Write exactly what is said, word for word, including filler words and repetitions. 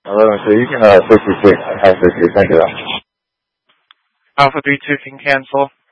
eleven, so you can uh, sixty-six, Alpha sixty-six, thank you. Alpha three two can cancel.